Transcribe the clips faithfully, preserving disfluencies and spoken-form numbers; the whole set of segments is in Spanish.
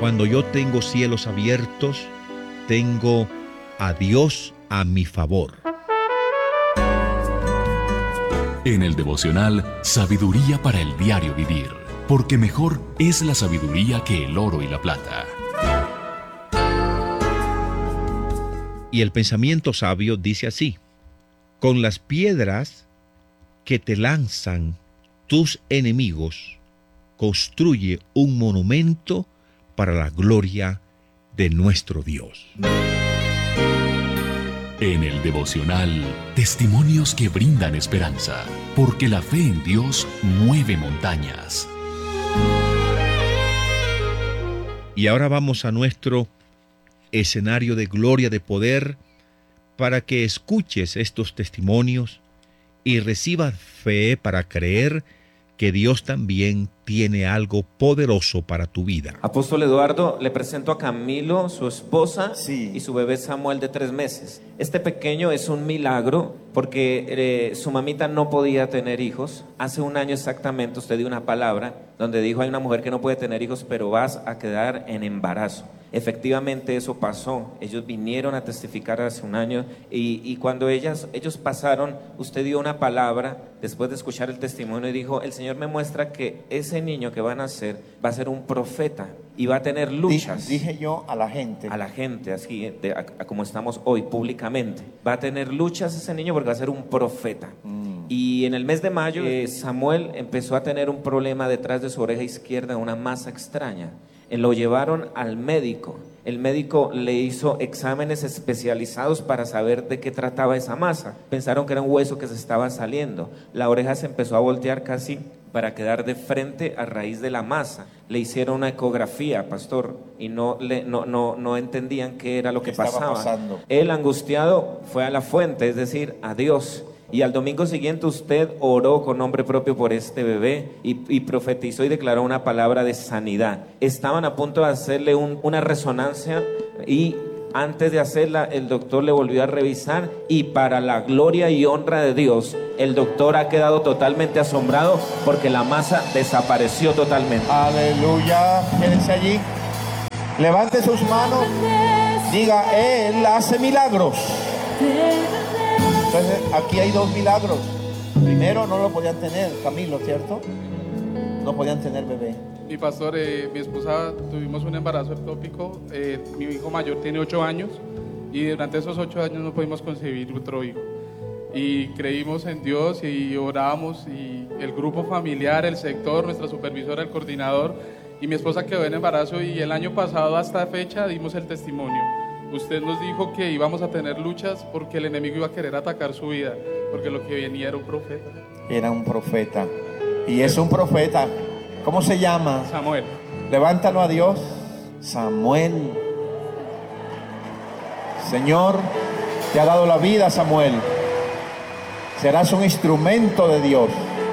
Cuando yo tengo cielos abiertos, tengo a Dios a mi favor. En el devocional Sabiduría para el diario vivir, porque mejor es la sabiduría que el oro y la plata. Y el pensamiento sabio dice así: con las piedras que te lanzan tus enemigos, construye un monumento para la gloria de nuestro Dios. En el devocional, testimonios que brindan esperanza, porque la fe en Dios mueve montañas. Y ahora vamos a nuestro escenario de gloria, de poder, para que escuches estos testimonios y recibas fe para creer que Dios también tiene algo poderoso para tu vida. Apóstol Eduardo, le presento a Camilo, su esposa, sí. y su bebé Samuel de tres meses. Este pequeño es un milagro porque eh, su mamita no podía tener hijos. Hace un año exactamente usted dio una palabra donde dijo: hay una mujer que no puede tener hijos, pero vas a quedar en embarazo. Efectivamente eso pasó. Ellos vinieron a testificar hace un año y, y cuando ellas, ellos pasaron, usted dio una palabra después de escuchar el testimonio y dijo: el Señor me muestra que ese niño que van a nacer va a ser un profeta y va a tener luchas. Dije yo a la gente. A la gente, así de, a, a como estamos hoy públicamente. Va a tener luchas ese niño porque va a ser un profeta. Mm. Y en el mes de mayo eh, Samuel empezó a tener un problema detrás de su oreja izquierda, una masa extraña. Lo llevaron al médico. El médico le hizo exámenes especializados para saber de qué trataba esa masa. Pensaron que era un hueso que se estaba saliendo. La oreja se empezó a voltear casi para quedar de frente a raíz de la masa. Le hicieron una ecografía, pastor, y no, le, no, no, no entendían qué era lo que pasaba. Pasando? Él, angustiado, fue a la fuente, es decir, a Dios. Y al domingo siguiente usted oró con nombre propio por este bebé y, y profetizó y declaró una palabra de sanidad. Estaban a punto de hacerle un, una resonancia y antes de hacerla el doctor le volvió a revisar y para la gloria y honra de Dios el doctor ha quedado totalmente asombrado porque la masa desapareció totalmente. Aleluya. Quédense allí. Levante sus manos. Diga: Él hace milagros. Entonces aquí hay dos milagros. Primero, no lo podían tener, Camilo, ¿cierto? No podían tener bebé. Mi pastor, eh, mi esposa tuvimos un embarazo ectópico. Eh, mi hijo mayor tiene ocho años y durante esos ocho años no pudimos concebir otro hijo. Y creímos en Dios y orábamos, y el grupo familiar, el sector, nuestra supervisora, el coordinador, y mi esposa quedó en embarazo. Y el año pasado hasta fecha dimos el testimonio. Usted nos dijo que íbamos a tener luchas porque el enemigo iba a querer atacar su vida, porque lo que venía era un profeta. Era un profeta. Y es un profeta. ¿Cómo se llama? Samuel. Levántalo a Dios. Samuel. Señor, te ha dado la vida, Samuel. Serás un instrumento de Dios.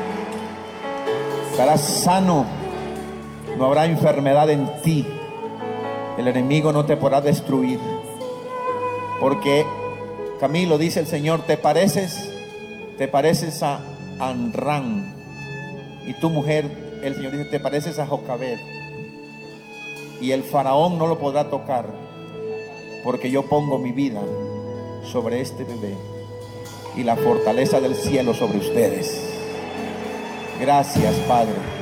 Serás sano. No habrá enfermedad en ti. El enemigo no te podrá destruir. Porque, Camilo, dice el Señor, te pareces, te pareces a Anrán. Y tu mujer, el Señor dice, te pareces a Jocabed. Y el faraón no lo podrá tocar, porque yo pongo mi vida sobre este bebé y la fortaleza del cielo sobre ustedes. Gracias, Padre.